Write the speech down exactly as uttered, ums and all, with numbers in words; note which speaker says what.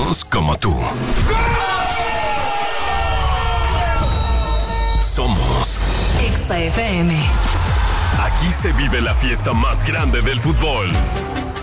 Speaker 1: Somos como tú. Somos
Speaker 2: Exa F M.
Speaker 1: Aquí se vive la fiesta más grande del fútbol.